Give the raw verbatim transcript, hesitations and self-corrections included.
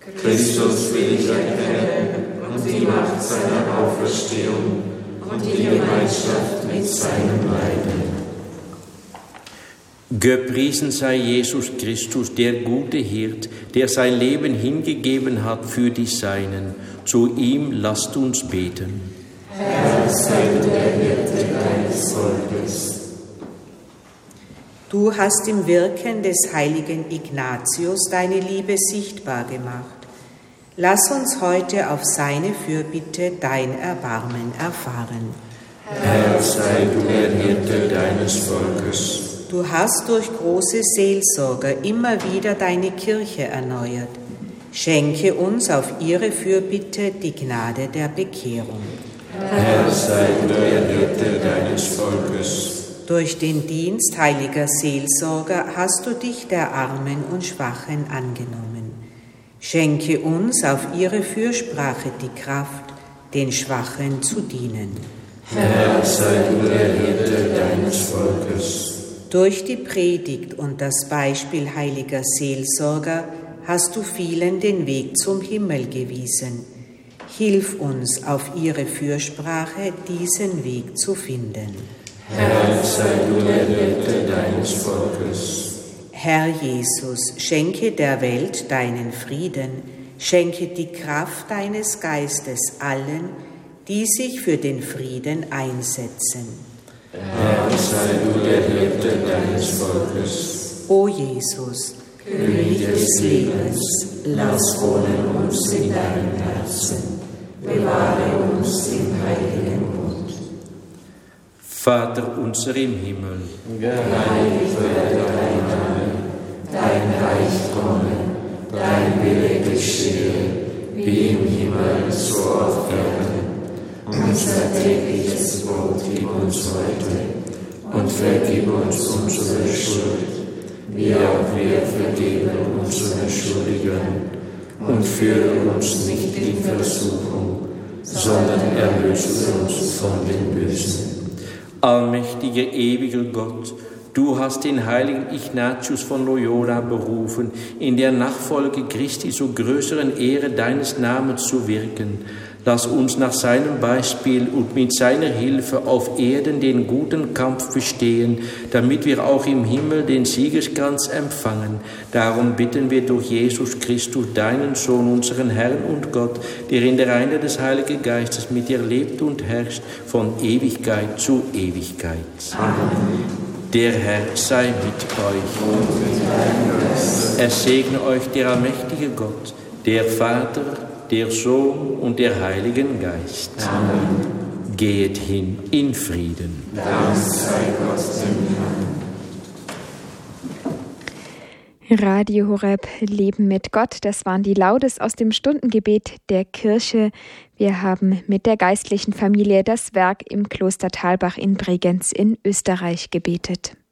Christus will ich erkennen und die Macht seiner Auferstehung und die Gemeinschaft mit seinem Leibe. Gepriesen sei Jesus Christus, der gute Hirt, der sein Leben hingegeben hat für die Seinen. Zu ihm lasst uns beten. Herr, sei du der Hirte deines Volkes. Du hast im Wirken des heiligen Ignatius deine Liebe sichtbar gemacht. Lass uns heute auf seine Fürbitte dein Erbarmen erfahren. Herr, sei du der Hirte deines Volkes. Du hast durch große Seelsorge immer wieder deine Kirche erneuert. Schenke uns auf ihre Fürbitte die Gnade der Bekehrung. Herr, sei du der Hirte deines Volkes. Durch den Dienst heiliger Seelsorger hast du dich der Armen und Schwachen angenommen. Schenke uns auf ihre Fürsprache die Kraft, den Schwachen zu dienen. Herr, sei du der Hirte deines Volkes. Durch die Predigt und das Beispiel heiliger Seelsorger hast du vielen den Weg zum Himmel gewiesen. Hilf uns, auf ihre Fürsprache diesen Weg zu finden. Herr, sei du der Hirte deines Volkes. Herr Jesus, schenke der Welt deinen Frieden, schenke die Kraft deines Geistes allen, die sich für den Frieden einsetzen. Herr, sei du der Hirte deines Volkes. O Jesus, König des Lebens, lass wohnen uns in deinem Herzen. Bewahre uns im heiligen Bund. Vater unser im Himmel, geheiligt werde dein Name, dein Reich komme, dein Wille geschehe, wie im Himmel, so auf Erden. Unser tägliches Brot gib uns heute und vergib uns unsere Schuld, wie auch wir vergeben unseren Schuldigern. Und führe uns nicht in Versuchung, sondern erlöse uns von den Bösen. Allmächtiger, ewiger Gott, du hast den heiligen Ignatius von Loyola berufen, in der Nachfolge Christi zu größeren Ehre deines Namens zu wirken. Lass uns nach seinem Beispiel und mit seiner Hilfe auf Erden den guten Kampf bestehen, damit wir auch im Himmel den Siegeskranz empfangen. Darum bitten wir durch Jesus Christus, deinen Sohn, unseren Herrn und Gott, der in der Einheit des Heiligen Geistes mit dir lebt und herrscht von Ewigkeit zu Ewigkeit. Amen. Der Herr sei mit euch. Er segne euch der allmächtige Gott, der Vater, der Sohn und der Heiligen Geist. Amen. Geht hin in Frieden. Dank sei Gott im Herrn. Radio Horeb, Leben mit Gott, das waren die Laudes aus dem Stundengebet der Kirche. Wir haben mit der geistlichen Familie das Werk im Kloster Thalbach in Bregenz in Österreich gebetet.